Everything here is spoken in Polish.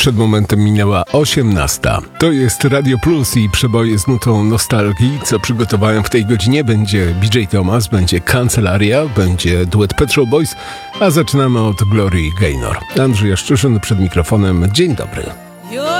Przed momentem minęła 18. To jest Radio Plus i przeboje z nutą nostalgii. Co przygotowałem w tej godzinie? Będzie BJ Thomas, będzie Kancelaria, będzie duet Pet Shop Boys, a zaczynamy od Glory Gaynor. Andrzej Jaszczyszyn przed mikrofonem. Dzień dobry.